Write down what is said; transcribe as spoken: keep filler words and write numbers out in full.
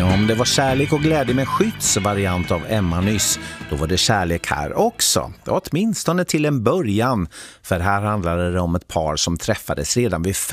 Om det var kärlek och glädje med Skytts variant av Emma nyss, då var det kärlek här också. Åtminstone till en början, för här handlade det om ett par som träffades redan vid